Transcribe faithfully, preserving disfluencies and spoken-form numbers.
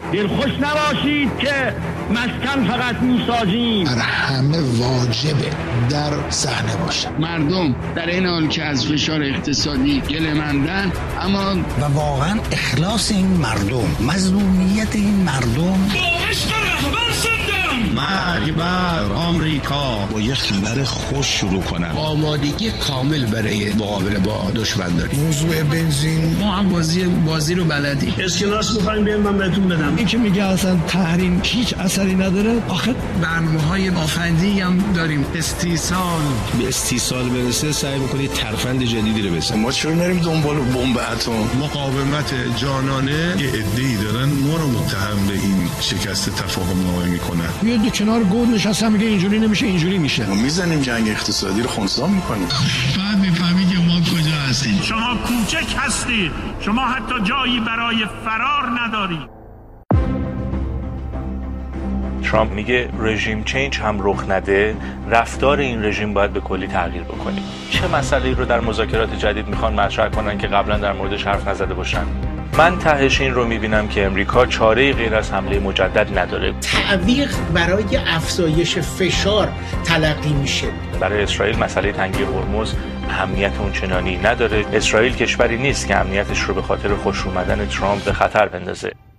دلخوش نباشید که مسکن فقط میسازیم. بر همه واجبه در صحنه باشن. مردم در این حال که از فشار اقتصادی گله‌مندن، اما و واقعا اخلاص این مردم، مظلومیت این مردم، مرگ بر آمریکا. با یه خبر خوش شروع کنم. آمادگی کامل برای مقابله با دشمن داریم. موضوع بنزین، ما هم بازی بازی رو بلدیم. اسکناس می‌خوایم بیایم من بهتون بدم. این که میگه اصلا تحریم هیچ اثری نداره، آخه برنامه‌های بافندی هم داریم. استیصال به استیصال برسه سعی می‌کنید ترفند جدیدی رو بزنید. ما چرا نریم دنبال بمب اتم؟ مقاومت جانانه یه عده‌ای دارن ما رو متهم به این شکست تفاهم نامه میکنن. یه دو کنار گود نشسته میگه اینجوری نمیشه اینجوری میشه. ما میزنیم جنگ اقتصادی رو خنثی میکنیم. بعد میفهمی که ما کجا هستیم. شما کوچک هستید. شما حتی جایی برای فرار ندارید. ترامپ میگه رژیم چینج هم رخ نده، رفتار این رژیم باید به کلی تغییر بکنه. چه مسئله‌ای رو در مذاکرات جدید میخوان مطرح کنن که قبلا در موردش حرف نزده باشن؟ من تهش این رو میبینم که امریکا چاره‌ای غیر از حمله مجدد نداره. تعویق برای افزایش فشار تلقی میشه. برای اسرائیل مسئله تنگی هرمز اهمیت اونچنانی نداره. اسرائیل کشوری نیست که امنیتش رو به خاطر خوش اومدن ترامپ به خطر بندازه.